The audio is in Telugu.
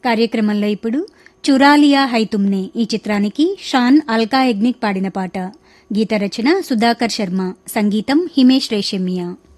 కార్యక్రమంలో ఇప్పుడు చురాలియా హై తుమ్నే ఈ చిత్రానికి షాన్ అల్కా యగ్నిక్ పాడిన పాట. గీత రచన సుధాకర్ శర్మ, సంగీతం హిమేష్ రేషమియా.